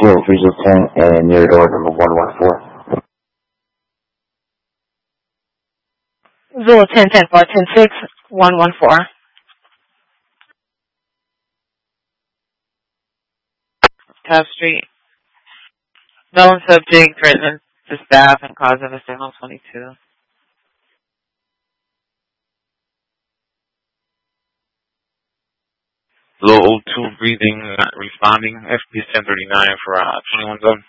10 and near door number 114. Zulu 10, 10, 4, 10, 6, 114. Taft Street. Known subject threatening to staff and causing a signal 22. Low O2 breathing, not responding. FPS 1039 for 21 zone.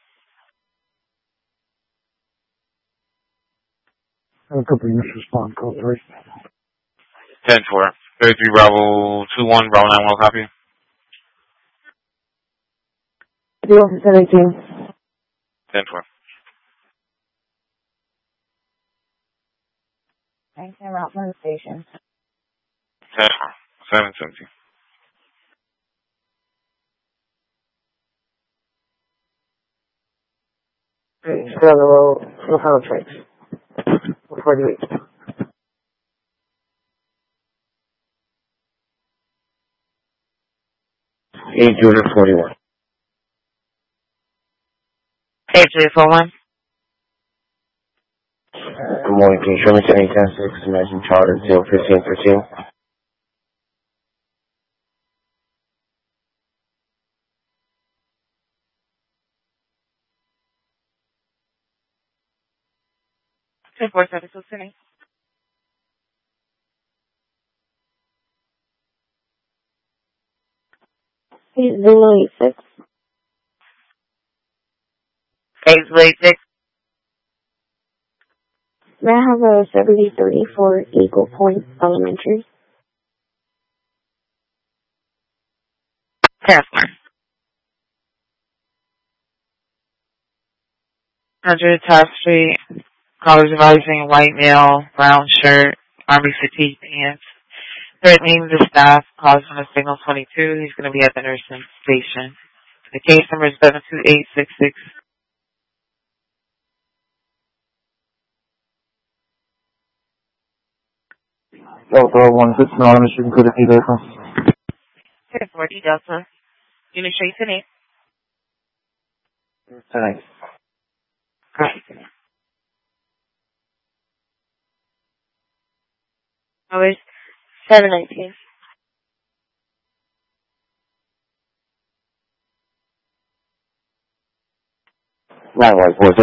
I have a couple units respond, code 3. 10-4. 33 Bravo 21, Bravo 9 will copy. 17. 10-4. Thanks, I'm out from the station. 10-4. 717. Stay on the road. No final tracks. 48. Unit 41. 8341. Good morning, can you show me to 810-6, Imagine Charter until 1513? Four service listening. Zulu 86. 886. May I have a 7030 for Eagle Point Elementary? 10-4. 100 Taft Street. College advising white male, brown shirt, army fatigue pants. Threatening the staff, causing a signal 22. He's going to be at the nursing station. The case number is 72866. Delta 1, anonymous, you can put it in vehicle. 1040 Delta. Unit Street tonight. Tonight. Correct. Hours 719. 9143.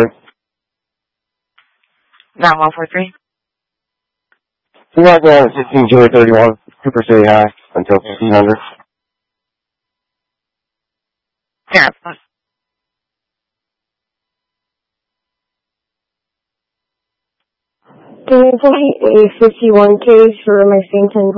9143. You want to 16 Julie 31, Cooper City High until 1500. Yeah. Can you tell me a 51 case for my same 10